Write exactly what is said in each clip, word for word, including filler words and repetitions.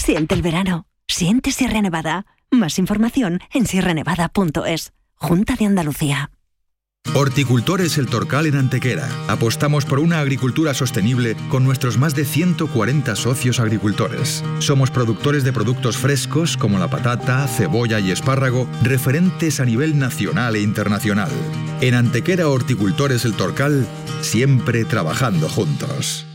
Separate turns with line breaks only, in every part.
Siente el verano. Siente Sierra Nevada. Más información en sierra nevada punto es. Junta de Andalucía.
Horticultores El Torcal en Antequera. Apostamos por una agricultura sostenible con nuestros más de ciento cuarenta socios agricultores. Somos productores de productos frescos como la patata, cebolla y espárrago, referentes a nivel nacional e internacional. En Antequera Horticultores El Torcal, siempre trabajando juntos.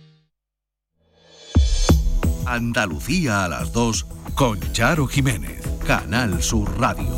Andalucía a las dos con Charo Jiménez, Canal Sur Radio.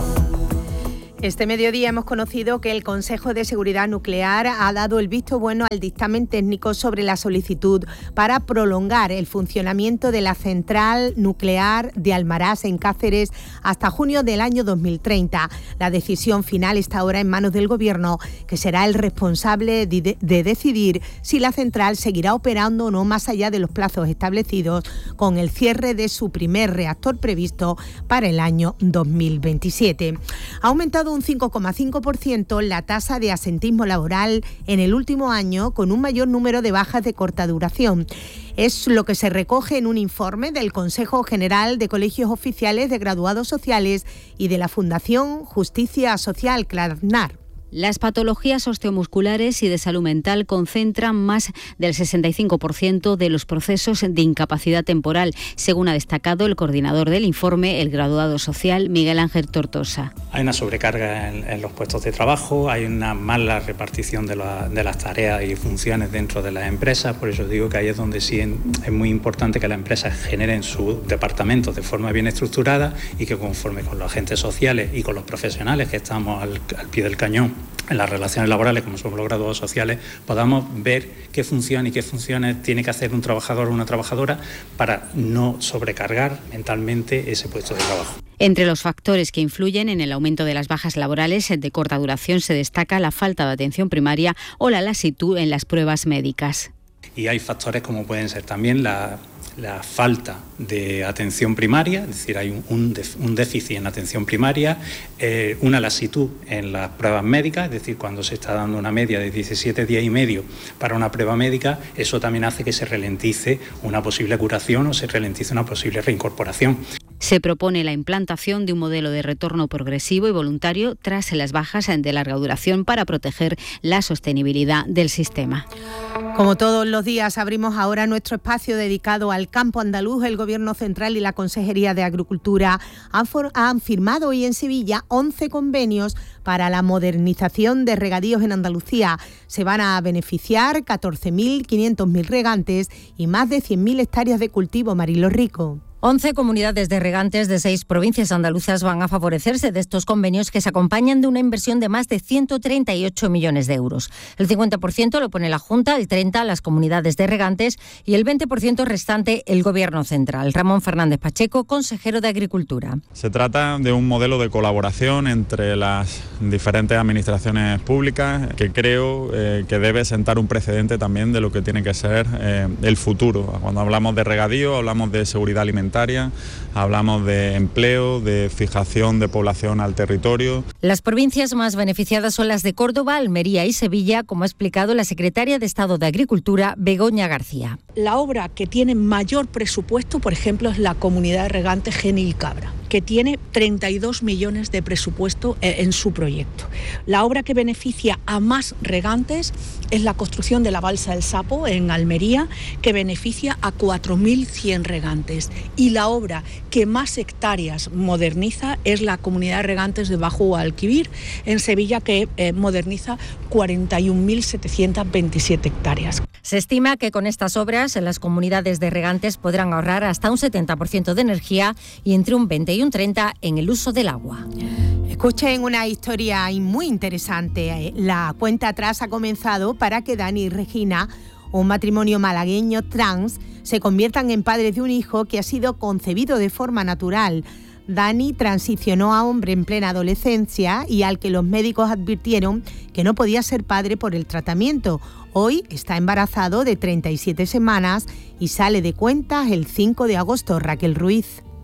Este mediodía hemos conocido que el Consejo de Seguridad Nuclear ha dado el visto bueno al dictamen técnico sobre la solicitud para prolongar el funcionamiento de la central nuclear de Almaraz en Cáceres hasta junio del año dos mil treinta. La decisión final está ahora en manos del Gobierno, que será el responsable de, de decidir si la central seguirá operando o no más allá de los plazos establecidos, con el cierre de su primer reactor previsto para el año dos mil veintisiete. Ha aumentado un cinco coma cinco por ciento la tasa de asentismo laboral en el último año, con un mayor número de bajas de corta duración. Es lo que se recoge en un informe del Consejo General de Colegios Oficiales de Graduados Sociales y de la Fundación Justicia Social, CLADNAR.
Las patologías osteomusculares y de salud mental concentran más del sesenta y cinco por ciento de los procesos de incapacidad temporal, según ha destacado el coordinador del informe, el graduado social Miguel Ángel Tortosa.
Hay una sobrecarga en, en los puestos de trabajo, hay una mala repartición de, la, de las tareas y funciones dentro de las empresas, por eso digo que ahí es donde sí es muy importante que las empresas generen sus departamentos de forma bien estructurada y que conforme con los agentes sociales y con los profesionales que estamos al, al pie del cañón en las relaciones laborales, como somos los graduados sociales, podamos ver qué función y qué funciones tiene que hacer un trabajador o una trabajadora para no sobrecargar mentalmente ese puesto de trabajo.
Entre los factores que influyen en el aumento de las bajas laborales de corta duración se destaca la falta de atención primaria o la lasitud en las pruebas médicas.
Y hay factores como pueden ser también la... la falta de atención primaria, es decir, hay un, un, un déficit en atención primaria, eh, una lasitud en las pruebas médicas, es decir, cuando se está dando una media de diecisiete días y medio para una prueba médica, eso también hace que se ralentice una posible curación o se ralentice una posible reincorporación.
Se propone la implantación de un modelo de retorno progresivo y voluntario tras las bajas de larga duración para proteger la sostenibilidad del sistema.
Como todos los días, abrimos ahora nuestro espacio dedicado al campo andaluz. El Gobierno Central y la Consejería de Agricultura han, for- han firmado hoy en Sevilla once convenios para la modernización de regadíos en Andalucía. Se van a beneficiar catorce mil quinientos mil regantes y más de cien mil hectáreas de cultivo. Marilo Rico.
once comunidades de regantes de seis provincias andaluzas van a favorecerse de estos convenios, que se acompañan de una inversión de más de ciento treinta y ocho millones de euros. El cincuenta por ciento lo pone la Junta, el treinta por ciento las comunidades de regantes y el veinte por ciento restante el Gobierno Central. Ramón Fernández Pacheco, consejero de Agricultura.
Se trata de un modelo de colaboración entre las diferentes administraciones públicas que creo eh, que debe sentar un precedente también de lo que tiene que ser eh, el futuro. Cuando hablamos de regadío, hablamos de seguridad alimentaria, hablamos de empleo, de fijación de población al territorio.
Las provincias más beneficiadas son las de Córdoba, Almería y Sevilla, como ha explicado la secretaria de Estado de Agricultura, Begoña García.
La obra que tiene mayor presupuesto, por ejemplo, es la comunidad de regantes Genil-Cabra, que tiene treinta y dos millones de presupuesto en su proyecto. La obra que beneficia a más regantes es la construcción de la balsa del Sapo en Almería, que beneficia a cuatro mil cien regantes. Y la obra que más hectáreas moderniza es la comunidad de regantes de Bajo Guadalquivir, en Sevilla, que eh, moderniza cuarenta y un mil setecientas veintisiete hectáreas.
Se estima que con estas obras las comunidades de regantes podrán ahorrar hasta un setenta por ciento de energía y entre un veinte y un treinta por ciento en el uso del agua.
Escuchen una historia muy interesante. La cuenta atrás ha comenzado para que Dani y Regina, un matrimonio malagueño trans, se conviertan en padres de un hijo que ha sido concebido de forma natural. Dani transicionó a hombre en plena adolescencia y al que los médicos advirtieron que no podía ser padre por el tratamiento. Hoy está embarazado de treinta y siete semanas y sale de cuentas el cinco de agosto. Raquel Ruiz.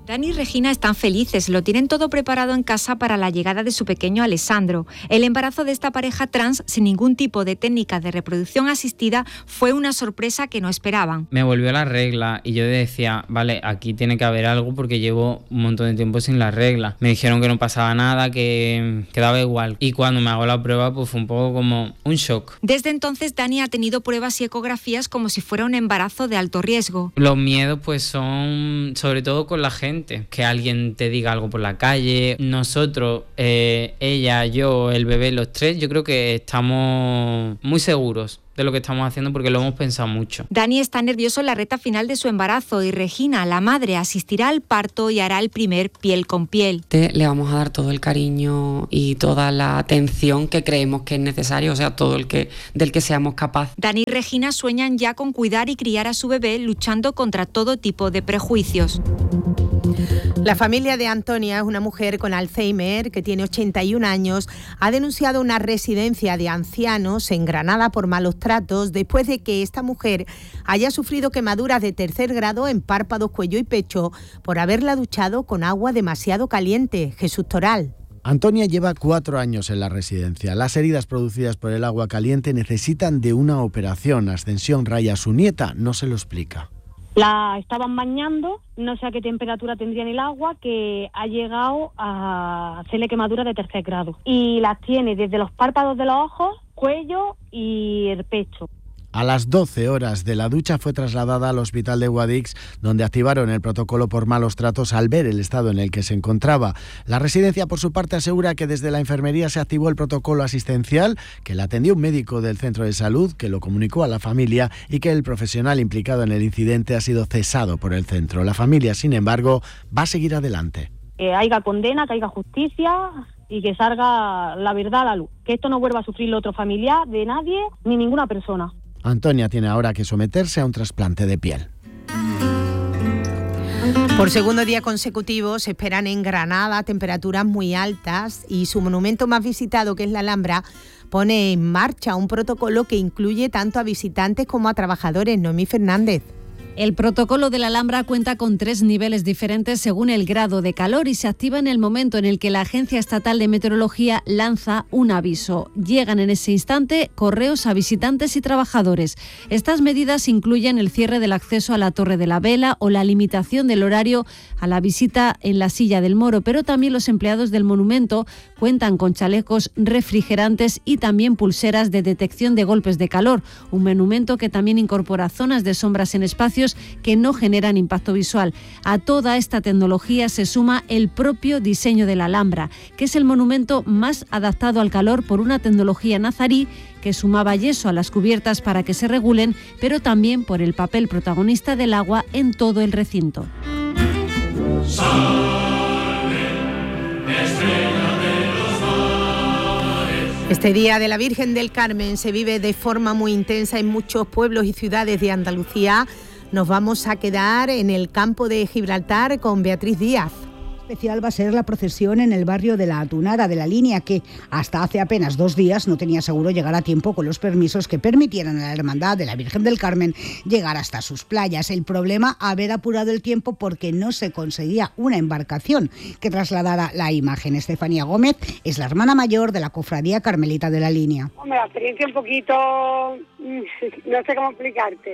Dani y Regina están felices, lo tienen todo preparado en casa para la llegada de su pequeño Alessandro. El embarazo de esta pareja trans, sin ningún tipo de técnica de reproducción asistida, fue una sorpresa que no esperaban.
Me volvió la regla y yo decía, vale, aquí tiene que haber algo porque llevo un montón de tiempo sin la regla. Me dijeron que no pasaba nada, que quedaba igual. Y cuando me hago la prueba, pues fue un poco como un shock.
Desde entonces, Dani ha tenido pruebas y ecografías como si fuera un embarazo de alto riesgo.
Los miedos pues son sobre todo con la gente. Que alguien te diga algo por la calle. Nosotros, eh, ella, yo, el bebé, los tres, yo creo que estamos muy seguros de lo que estamos haciendo porque lo hemos pensado mucho.
Dani está nervioso en la recta final de su embarazo y Regina, la madre, asistirá al parto y hará el primer piel con piel.
Le vamos a dar todo el cariño y toda la atención que creemos que es necesario, o sea, todo el que del que seamos capaces.
Dani y Regina sueñan ya con cuidar y criar a su bebé luchando contra todo tipo de prejuicios.
La familia de Antonia es una mujer con Alzheimer que tiene ochenta y un años. Ha denunciado una residencia de ancianos en Granada por malos tratos después de que esta mujer haya sufrido quemaduras de tercer grado en párpados, cuello y pecho por haberla duchado con agua demasiado caliente. Jesús Toral.
Antonia lleva cuatro años en la residencia. Las heridas producidas por el agua caliente necesitan de una operación. Ascensión Raya, su nieta, no se lo explica.
La estaban bañando, no sé a qué temperatura tendría en el agua, que ha llegado a hacerle quemadura de tercer grado. Y las tiene desde los párpados de los ojos, cuello y el pecho.
A las doce horas de la ducha fue trasladada al hospital de Guadix, donde activaron el protocolo por malos tratos al ver el estado en el que se encontraba. La residencia, por su parte, asegura que desde la enfermería se activó el protocolo asistencial, que la atendió un médico del centro de salud, que lo comunicó a la familia y que el profesional implicado en el incidente ha sido cesado por el centro. La familia, sin embargo, va a seguir adelante.
Que haya condena, que haya justicia y que salga la verdad a la luz. Que esto no vuelva a sufrir otro familiar de nadie ni ninguna persona.
Antonia tiene ahora que someterse a un trasplante de piel.
Por segundo día consecutivo se esperan en Granada temperaturas muy altas y su monumento más visitado, que es la Alhambra, pone en marcha un protocolo que incluye tanto a visitantes como a trabajadores. Noemí Fernández.
El protocolo de la Alhambra cuenta con tres niveles diferentes según el grado de calor y se activa en el momento en el que la Agencia Estatal de Meteorología lanza un aviso. Llegan en ese instante correos a visitantes y trabajadores. Estas medidas incluyen el cierre del acceso a la Torre de la Vela o la limitación del horario a la visita en la Silla del Moro, pero también los empleados del monumento cuentan con chalecos refrigerantes y también pulseras de detección de golpes de calor, un monumento que también incorpora zonas de sombras en espacios que no generan impacto visual. A toda esta tecnología se suma el propio diseño de la Alhambra, que es el monumento más adaptado al calor por una tecnología nazarí que sumaba yeso a las cubiertas para que se regulen, pero también por el papel protagonista del agua en todo el recinto.
Este Día de la Virgen del Carmen se vive de forma muy intensa en muchos pueblos y ciudades de Andalucía. Nos vamos a quedar en el campo de Gibraltar con Beatriz Díaz.
Especial va a ser la procesión en el barrio de la Atunara de la Línea, que hasta hace apenas dos días no tenía seguro llegar a tiempo con los permisos que permitieran a la Hermandad de la Virgen del Carmen llegar hasta sus playas. El problema, haber apurado el tiempo porque no se conseguía una embarcación que trasladara la imagen. Estefanía Gómez es la hermana mayor de la Cofradía Carmelita de la Línea.
Hombre, la experiencia un poquito, no sé cómo explicarte.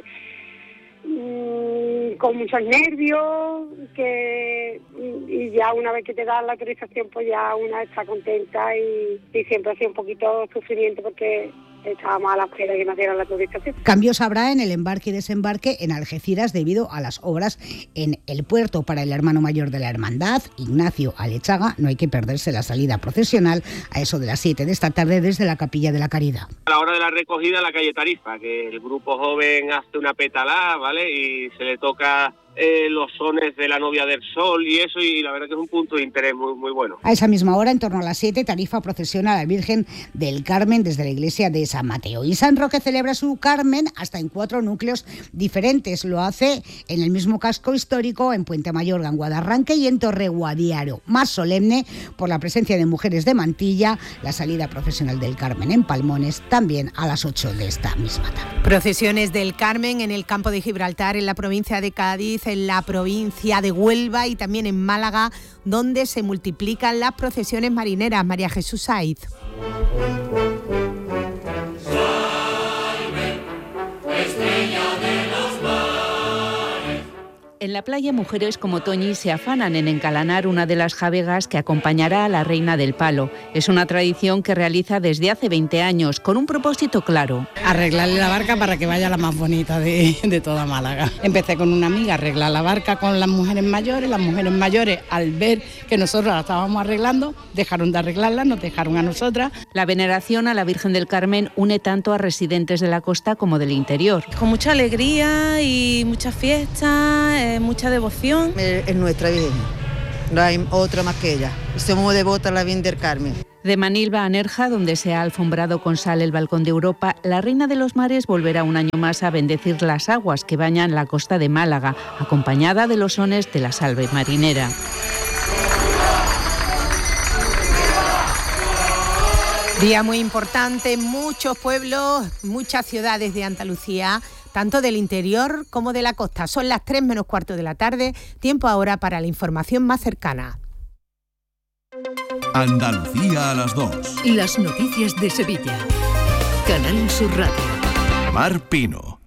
Con muchos nervios, que y ya una vez que te dan la autorización pues ya una está contenta y, y siempre ha sido un poquito sufrimiento porque estábamos a la espera de que nos dieran la autorización.
Cambios habrá en el embarque y desembarque en Algeciras debido a las obras en el puerto. Para el hermano mayor de la hermandad, Ignacio Alechaga, no hay que perderse la salida procesional a eso de las siete de esta tarde desde la Capilla de la Caridad.
A la hora de la recogida, la calle Tarifa, que el grupo joven hace una petalá, ¿vale? Y se le toca eh, los sones de la novia del sol y eso, y la verdad que es un punto de interés muy, muy bueno.
A esa misma hora, en torno a las siete, Tarifa procesiona a la Virgen del Carmen desde la iglesia de San Mateo. Y San Roque celebra su Carmen hasta en cuatro núcleos diferentes. Lo hace en el mismo casco histórico, en Puente Mayorga, en Guadarranque y en Torreguadiaro. Más solemne, por la presencia de mujeres de mantilla, la salida procesional del Carmen en Palmones, también a las ocho de esta misma tarde.
Procesiones del Carmen en el campo de Gibraltar, en la provincia de Cádiz, vez en la provincia de Huelva y también en Málaga, donde se multiplican las procesiones marineras. María Jesús Saiz.
En la playa, mujeres como Toñi se afanan en encalanar una de las javegas que acompañará a la Reina del Palo. Es una tradición que realiza desde hace veinte años, con un propósito claro.
Arreglarle la barca para que vaya la más bonita de, de toda Málaga. Empecé con una amiga a arreglar la barca con las mujeres mayores. Las mujeres mayores, al ver que nosotros la estábamos arreglando, dejaron de arreglarla, nos dejaron a nosotras.
La veneración a la Virgen del Carmen une tanto a residentes de la costa como del interior.
Con mucha alegría y mucha fiesta, eh, mucha devoción.
Es nuestra Virgen, no hay otra más que ella. Somos devotas a la Virgen del Carmen.
De Manilva a Nerja, donde se ha alfombrado con sal el balcón de Europa, la Reina de los Mares volverá un año más a bendecir las aguas que bañan la costa de Málaga, acompañada de los sones de la salve marinera.
Día muy importante en muchos pueblos, muchas ciudades de Andalucía, tanto del interior como de la costa. Son las tres menos cuarto de la tarde, tiempo ahora para la información más cercana.
Andalucía a las dos.
Las noticias de Sevilla. Canal Sur Radio.
Mar Pino.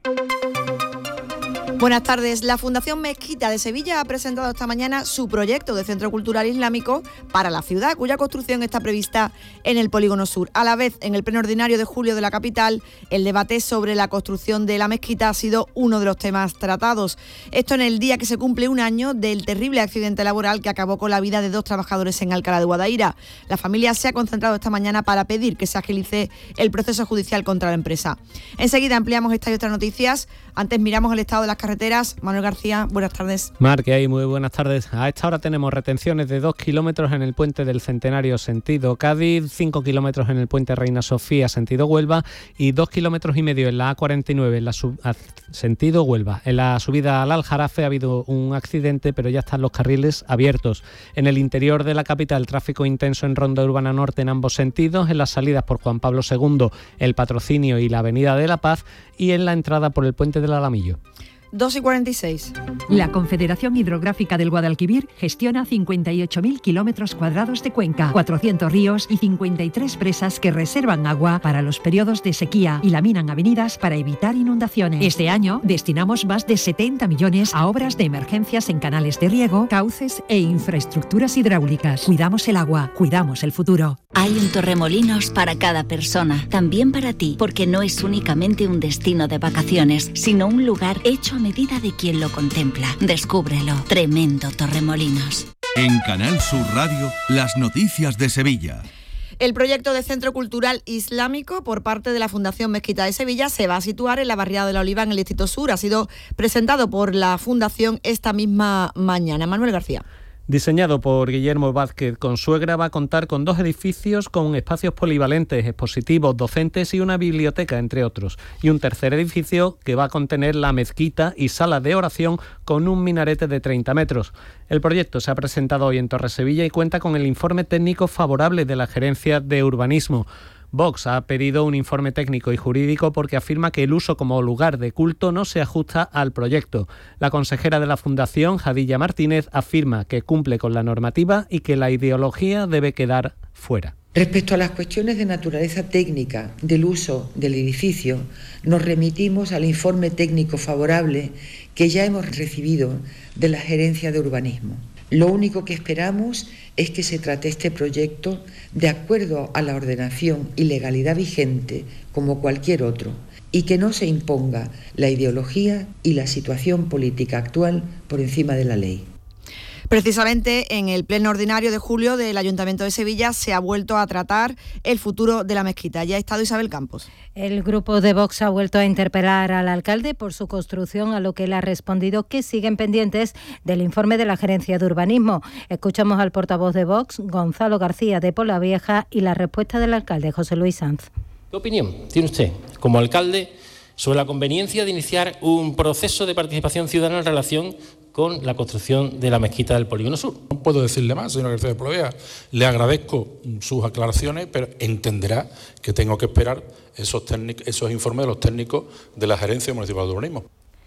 Buenas tardes. La Fundación Mezquita de Sevilla ha presentado esta mañana su proyecto de Centro Cultural Islámico para la ciudad, cuya construcción está prevista en el Polígono Sur. A la vez, en el pleno ordinario de julio de la capital, el debate sobre la construcción de la mezquita ha sido uno de los temas tratados. Esto en el día que se cumple un año del terrible accidente laboral que acabó con la vida de dos trabajadores en Alcalá de Guadaira. La familia se ha concentrado esta mañana para pedir que se agilice el proceso judicial contra la empresa. Enseguida ampliamos estas y otras noticias. Antes miramos el estado de las carreteras. Manuel García, buenas tardes.
Mar, ¿qué hay? Muy buenas tardes. A esta hora tenemos retenciones de dos kilómetros en el puente del Centenario sentido Cádiz, cinco kilómetros en el puente Reina Sofía sentido Huelva y dos kilómetros y medio en la A cuarenta y nueve en la sub, sentido Huelva. En la subida al Aljarafe ha habido un accidente, pero ya están los carriles abiertos. En el interior de la capital, tráfico intenso en Ronda Urbana Norte en ambos sentidos, en las salidas por Juan Pablo segundo, el Patrocinio y la Avenida de la Paz, y en la entrada por el puente del Alamillo.
dos y cuarenta y seis.
La Confederación Hidrográfica del Guadalquivir gestiona cincuenta y ocho mil kilómetros cuadrados de cuenca, cuatrocientos ríos y cincuenta y tres presas que reservan agua para los periodos de sequía y laminan avenidas para evitar inundaciones. Este año destinamos más de setenta millones a obras de emergencias en canales de riego, cauces e infraestructuras hidráulicas. Cuidamos el agua, cuidamos el futuro.
Hay un Torremolinos para cada persona, también para ti, porque no es únicamente un destino de vacaciones, sino un lugar hecho a medida de quien lo contempla. Descúbrelo. Tremendo Torremolinos.
En Canal Sur Radio, las noticias de Sevilla.
El proyecto de Centro Cultural Islámico por parte de la Fundación Mezquita de Sevilla se va a situar en la barriada de la Oliva, en el Distrito Sur. Ha sido presentado por la Fundación esta misma mañana. Manuel García.
Diseñado por Guillermo Vázquez Consuegra, va a contar con dos edificios con espacios polivalentes, expositivos, docentes y una biblioteca, entre otros. Y un tercer edificio que va a contener la mezquita y sala de oración con un minarete de treinta metros. El proyecto se ha presentado hoy en Torresevilla y cuenta con el informe técnico favorable de la Gerencia de Urbanismo. Vox ha pedido un informe técnico y jurídico porque afirma que el uso como lugar de culto no se ajusta al proyecto. La consejera de la Fundación, Jadilla Martínez, afirma que cumple con la normativa y que la ideología debe quedar fuera.
Respecto a las cuestiones de naturaleza técnica del uso del edificio, nos remitimos al informe técnico favorable que ya hemos recibido de la Gerencia de Urbanismo. Lo único que esperamos es que se trate este proyecto de acuerdo a la ordenación y legalidad vigente como cualquier otro y que no se imponga la ideología y la situación política actual por encima de la ley.
Precisamente en el pleno ordinario de julio del Ayuntamiento de Sevilla se ha vuelto a tratar el futuro de la mezquita. Ya ha estado Isabel Campos.
El grupo de Vox ha vuelto a interpelar al alcalde por su construcción, a lo que él ha respondido que siguen pendientes del informe de la Gerencia de Urbanismo. Escuchamos al portavoz de Vox, Gonzalo García de Polavieja, y la respuesta del alcalde, José Luis Sanz.
¿Qué opinión tiene usted, como alcalde, sobre la conveniencia de iniciar un proceso de participación ciudadana en relación con la construcción de la mezquita del Polígono Sur?
No puedo decirle más, señor García de Polavieja. Le agradezco sus aclaraciones, pero entenderá que tengo que esperar esos, técnicos, esos informes de los técnicos de la Gerencia Municipal de Urbanismo.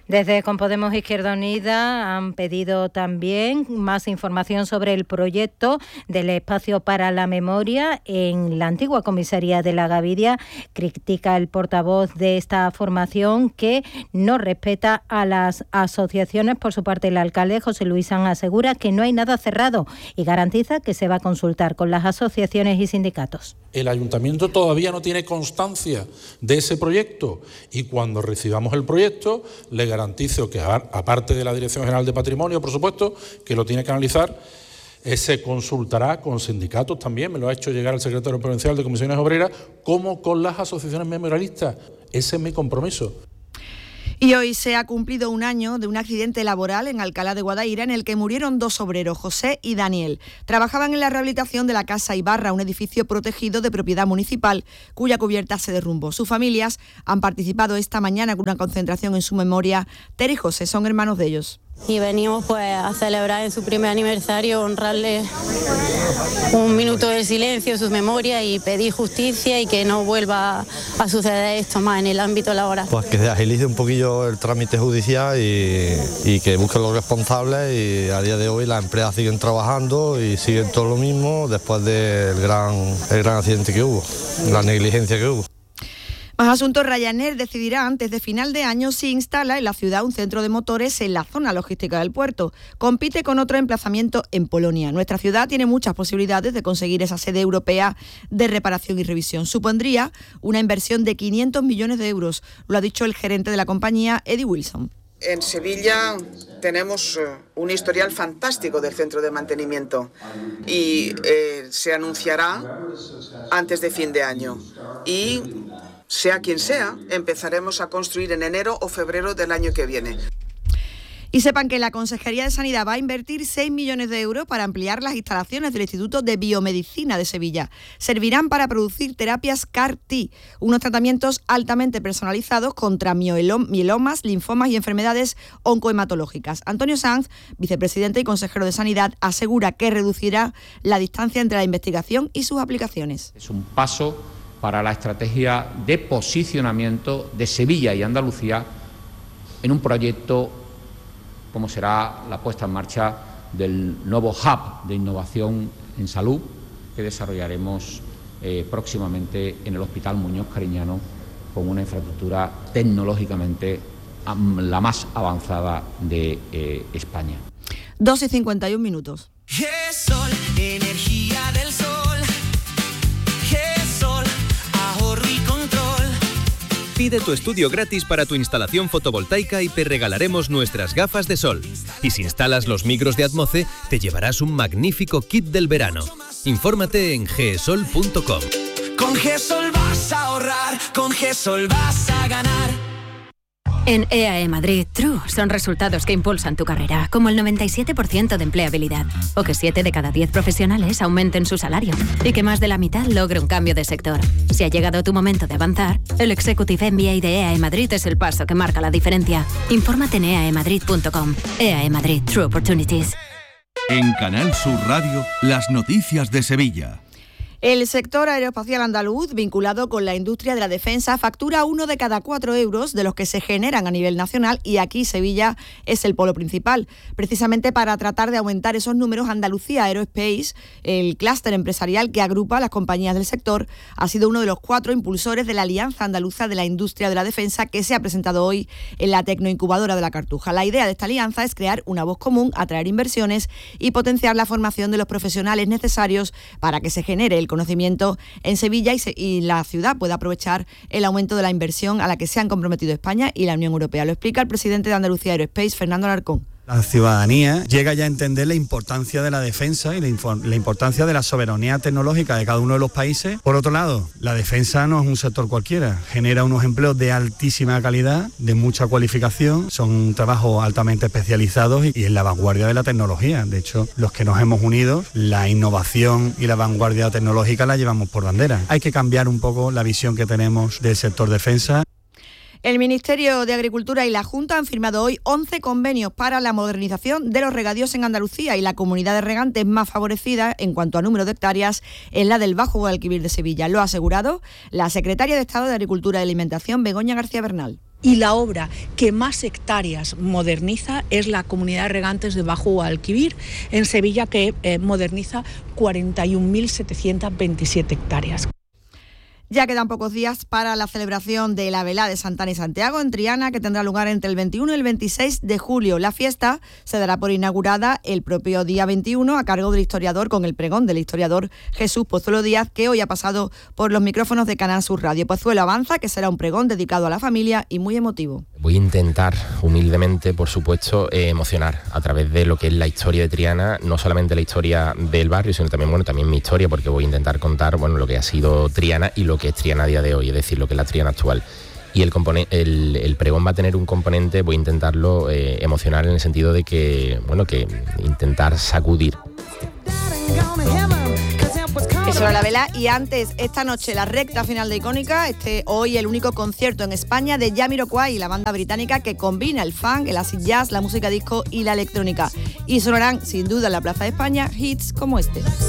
Desde Con Podemos Izquierda Unida han pedido también más información sobre el proyecto del espacio para la memoria en la antigua comisaría de La Gavidia. Critica el portavoz de esta formación que no respeta a las asociaciones. Por su parte, el alcalde José Luis Sanz asegura que no hay nada cerrado y garantiza que se va a consultar con las asociaciones y sindicatos.
El ayuntamiento todavía no tiene constancia de ese proyecto y cuando recibamos el proyecto le garantizo que, aparte de la Dirección General de Patrimonio, por supuesto, que lo tiene que analizar, eh, se consultará con sindicatos también, me lo ha hecho llegar el secretario provincial de Comisiones Obreras, como con las asociaciones memorialistas. Ese es mi compromiso.
Y hoy se ha cumplido un año de un accidente laboral en Alcalá de Guadaira en el que murieron dos obreros, José y Daniel. Trabajaban en la rehabilitación de la Casa Ibarra, un edificio protegido de propiedad municipal, cuya cubierta se derrumbó. Sus familias han participado esta mañana con una concentración en su memoria. Tere y José son hermanos de ellos.
Y venimos pues a celebrar en su primer aniversario, honrarle un minuto de silencio en su memoria y pedir justicia y que no vuelva a suceder esto más en el ámbito laboral.
Pues que se agilice un poquillo el trámite judicial y, y que busquen los responsables, y a día de hoy las empresas siguen trabajando y siguen todo lo mismo después del gran, el gran accidente que hubo, la negligencia que hubo.
Más asuntos. Ryanair decidirá antes de final de año si instala en la ciudad un centro de motores en la zona logística del puerto. Compite con otro emplazamiento en Polonia. Nuestra ciudad tiene muchas posibilidades de conseguir esa sede europea de reparación y revisión. Supondría una inversión de quinientos millones de euros, lo ha dicho el gerente de la compañía, Eddie Wilson.
En Sevilla tenemos un historial fantástico del centro de mantenimiento y eh, se anunciará antes de fin de año. Y sea quien sea, empezaremos a construir en enero o febrero del año que viene.
Y sepan que la Consejería de Sanidad va a invertir seis millones de euros para ampliar las instalaciones del Instituto de Biomedicina de Sevilla. Servirán para producir terapias C A R T, unos tratamientos altamente personalizados contra mielomas, linfomas y enfermedades oncohematológicas. Antonio Sanz, vicepresidente y consejero de Sanidad, asegura que reducirá la distancia entre la investigación y sus aplicaciones.
Es un paso para la estrategia de posicionamiento de Sevilla y Andalucía en un proyecto como será la puesta en marcha del nuevo hub de innovación en salud que desarrollaremos eh, próximamente en el Hospital Muñoz Cariñano con una infraestructura tecnológicamente la más avanzada de eh, España.
dos y cincuenta y un minutos.
G-Sol, energía del sol. G-Sol, ahorro y control.
Pide tu estudio gratis para tu instalación fotovoltaica y te regalaremos nuestras gafas de sol. Y si instalas los micros de Atmoce, te llevarás un magnífico kit del verano. Infórmate en g sol punto com.
Con G-Sol vas a ahorrar, con G-Sol vas a ganar.
En E A E Madrid, True son resultados que impulsan tu carrera, como el noventa y siete por ciento de empleabilidad, o que siete de cada diez profesionales aumenten su salario, y que más de la mitad logre un cambio de sector. Si ha llegado tu momento de avanzar, el Executive M B A de E A E Madrid es el paso que marca la diferencia. Infórmate en e a e madrid punto com. E A E Madrid, True Opportunities.
En Canal Sur Radio, las noticias de Sevilla.
El sector aeroespacial andaluz, vinculado con la industria de la defensa, factura uno de cada cuatro euros de los que se generan a nivel nacional, y aquí Sevilla es el polo principal. Precisamente para tratar de aumentar esos números, Andalucía Aerospace, el clúster empresarial que agrupa a las compañías del sector, ha sido uno de los cuatro impulsores de la Alianza Andaluza de la Industria de la Defensa, que se ha presentado hoy en la Tecnoincubadora de la Cartuja. La idea de esta alianza es crear una voz común, atraer inversiones y potenciar la formación de los profesionales necesarios para que se genere el conocimiento en Sevilla y, se, y la ciudad pueda aprovechar el aumento de la inversión a la que se han comprometido España y la Unión Europea. Lo explica el presidente de Andalucía Aerospace, Fernando Alarcón.
La ciudadanía llega ya a entender la importancia de la defensa y la, la importancia de la soberanía tecnológica de cada uno de los países. Por otro lado, la defensa no es un sector cualquiera, genera unos empleos de altísima calidad, de mucha cualificación, son trabajos altamente especializados y, y en la vanguardia de la tecnología. De hecho, los que nos hemos unido, la innovación y la vanguardia tecnológica la llevamos por bandera. Hay que cambiar un poco la visión que tenemos del sector defensa.
El Ministerio de Agricultura y la Junta han firmado hoy once convenios para la modernización de los regadíos en Andalucía, y la comunidad de regantes más favorecida en cuanto a número de hectáreas es la del Bajo Guadalquivir de Sevilla. Lo ha asegurado la secretaria de Estado de Agricultura y Alimentación, Begoña García Bernal.
Y la obra que más hectáreas moderniza es la Comunidad de Regantes de Bajo Guadalquivir, en Sevilla, que eh, moderniza cuarenta y un mil setecientas veintisiete hectáreas.
Ya quedan pocos días para la celebración de la Velá de Santana y Santiago en Triana, que tendrá lugar entre el veintiuno y el veintiséis de julio. La fiesta se dará por inaugurada el propio día veintiuno a cargo del historiador, con el pregón del historiador Jesús Pozuelo Díaz, que hoy ha pasado por los micrófonos de Canal Sur Radio. Pozuelo avanza que será un pregón dedicado a la familia y muy emotivo.
Voy a intentar, humildemente, por supuesto, eh, emocionar a través de lo que es la historia de Triana, no solamente la historia del barrio, sino también, bueno, también mi historia, porque voy a intentar contar, bueno, lo que ha sido Triana y lo que es Triana a día de hoy, es decir, lo que es la Triana actual. Y el, el, el pregón va a tener un componente, voy a intentarlo eh, emocionar en el sentido de que, bueno, que intentar sacudir.
Eso era la vela, y antes, esta noche, la recta final de Icónica, este hoy el único concierto en España de Jamiroquai, la banda británica que combina el funk, el acid jazz, la música disco y la electrónica. Y sonarán, sin duda, en la Plaza de España, hits como este.